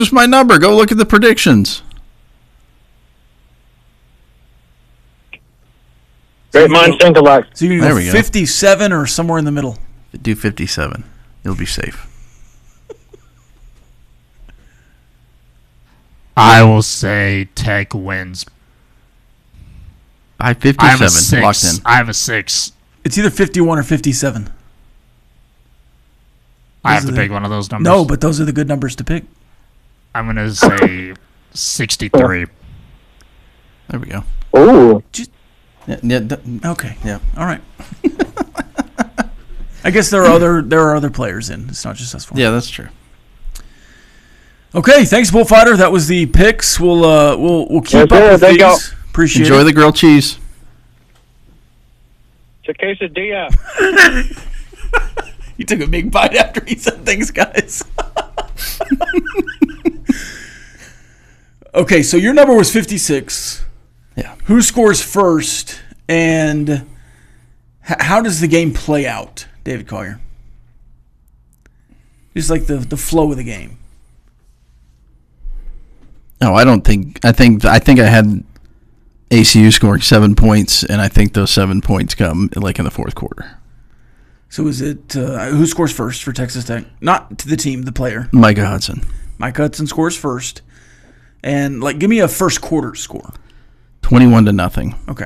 Just my number. Go look at the predictions. Great minds think alike. So you can go 57 or somewhere in the middle. Do 57. You'll be safe. I will say Tech wins. By 57. Locked in. I have a 6. It's either 51 or 57. I have to pick one of those numbers. No, but those are the good numbers to pick. I'm going to say 63. There we go. Ooh. Okay. Yeah. All right. I guess there are other players in. It's not just us four. Yeah, that's true. Okay, thanks, Bullfighter. That was the picks. We'll keep up with these. Appreciate Enjoy it. the grilled cheese. It's a quesadilla. He took a big bite after he said thanks, guys. Okay, so your number was 56. Yeah. Who scores first, and how does the game play out, David Collier? Just like the flow of the game. No, I think I had ACU scoring 7 points, and I think those 7 points come like in the fourth quarter. So is it who scores first for Texas Tech? Not to the team, the player. Micah Hudson. Micah Hudson scores first, and give me a first quarter score. 21-0. Okay.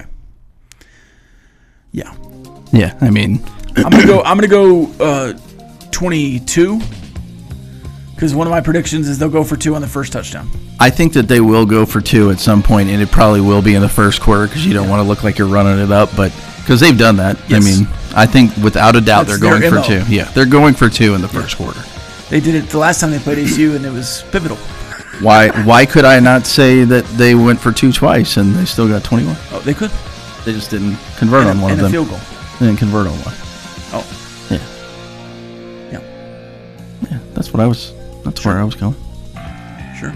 Yeah. Yeah, I mean, I'm gonna go 22 because one of my predictions is they'll go for 2 on the first touchdown. I think that they will go for 2 at some point, and it probably will be in the first quarter because you don't want to look like you're running it up, but because they've done that. Yes. I mean, I think without a doubt That's they're going their for MO. 2. Yeah, they're going for 2 in the first quarter. They did it the last time they played ACU, and it was pivotal. Why could I not say that they went for 2 twice and they still got 21? Oh, they could. They just didn't convert on one of them. And a field goal. They didn't convert on one. Oh. Yeah. Yeah. Yeah, that's where I was going. Sure.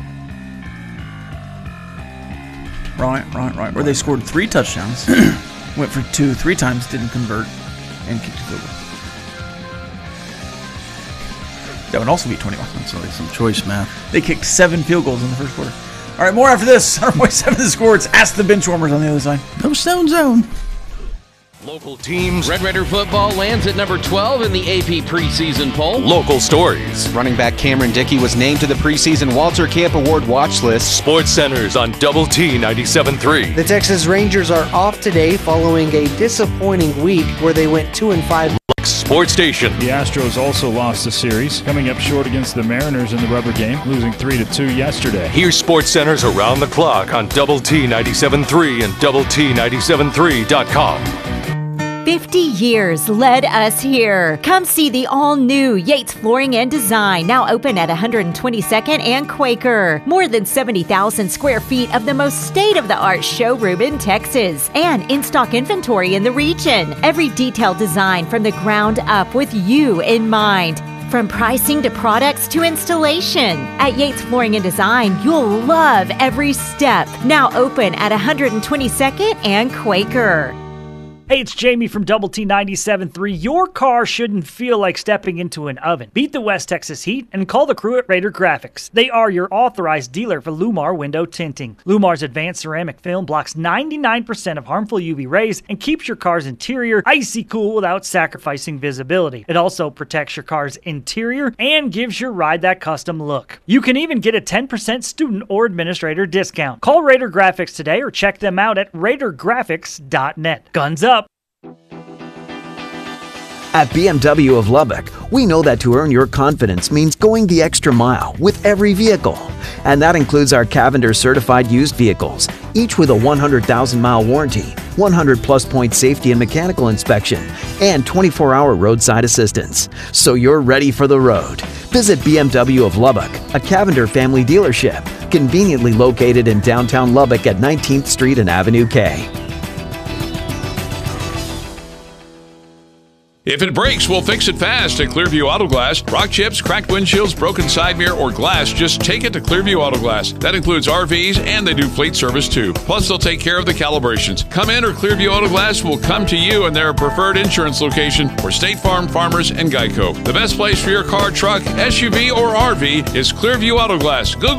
Right. Where they scored 3 touchdowns, went for 2 3 times, didn't convert, and kicked a field goal. That would also be 21. That's like some choice math. They kicked 7 field goals in the first quarter. All right, more after this. 100.7 The Score. It's Ask the Benchwarmers on the other side. No zone. Local teams. Red Raider football lands at number 12 in the AP preseason poll. Local stories. Running back Cameron Dickey was named to the preseason Walter Camp Award watch list. Sports Centers on Double T 97.3. The Texas Rangers are off today following a disappointing week where they went 2-5. Sports Station. The Astros also lost the series, coming up short against the Mariners in the rubber game, losing 3-2 yesterday. Here's Sports Centers around the clock on Double T 97.3 and Double T973.com. 50 years led us here. Come see the all-new Yates Flooring and Design, now open at 122nd and Quaker. More than 70,000 square feet of the most state-of-the-art showroom in Texas and in-stock inventory in the region. Every detailed design from the ground up with you in mind. From pricing to products to installation. At Yates Flooring and Design, you'll love every step. Now open at 122nd and Quaker. Hey, it's Jamie from Double T 97.3. Your car shouldn't feel like stepping into an oven. Beat the West Texas heat and call the crew at Raider Graphics. They are your authorized dealer for Lumar window tinting. Lumar's advanced ceramic film blocks 99% of harmful UV rays and keeps your car's interior icy cool without sacrificing visibility. It also protects your car's interior and gives your ride that custom look. You can even get a 10% student or administrator discount. Call Raider Graphics today or check them out at RaiderGraphics.net. Guns up! At BMW of Lubbock, we know that to earn your confidence means going the extra mile with every vehicle. And that includes our Cavender certified used vehicles, each with a 100,000-mile warranty, 100-plus point safety and mechanical inspection, and 24-hour roadside assistance. So you're ready for the road. Visit BMW of Lubbock, a Cavender family dealership, conveniently located in downtown Lubbock at 19th Street and Avenue K. If it breaks, we'll fix it fast at Clearview Auto Glass. Rock chips, cracked windshields, broken side mirror, or glass, just take it to Clearview Auto Glass. That includes RVs, and they do fleet service too. Plus, they'll take care of the calibrations. Come in, or Clearview Auto Glass will come to you in their preferred insurance location for State Farm, Farmers, and Geico. The best place for your car, truck, SUV, or RV is Clearview Auto Glass. Google